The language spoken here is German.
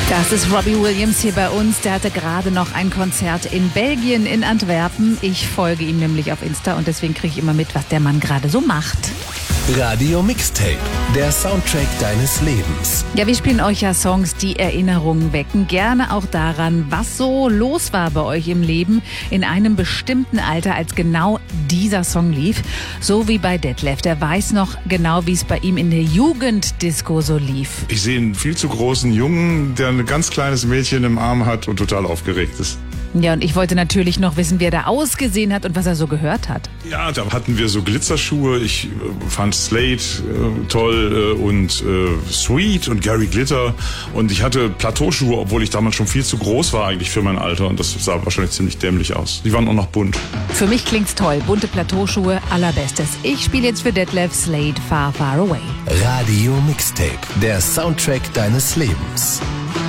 Das ist Robbie Williams hier bei uns. Der hatte gerade noch ein Konzert in Belgien, in Antwerpen. Ich folge ihm nämlich auf Insta und deswegen kriege ich immer mit, was der Mann gerade so macht. Radio Mixtape, der Soundtrack deines Lebens. Ja, wir spielen euch ja Songs, die Erinnerungen wecken. Gerne auch daran, was so los war bei euch im Leben in einem bestimmten Alter, als genau dieser Song lief. So wie bei Detlef. Der weiß noch genau, wie es bei ihm in der Jugenddisco so lief. Ich sehe einen viel zu großen Jungen, der ein ganz kleines Mädchen im Arm hat und total aufgeregt ist. Ja, und ich wollte natürlich noch wissen, wie er da ausgesehen hat und was er so gehört hat. Ja, da hatten wir so Glitzerschuhe. Ich fand Slade toll und Sweet und Gary Glitter. Und ich hatte Plateauschuhe, obwohl ich damals schon viel zu groß war eigentlich für mein Alter. Und das sah wahrscheinlich ziemlich dämlich aus. Die waren auch noch bunt. Für mich klingt's toll. Bunte Plateauschuhe, allerbestes. Ich spiele jetzt für Detlef Slade Far, Far Away. Radio Mixtape, der Soundtrack deines Lebens.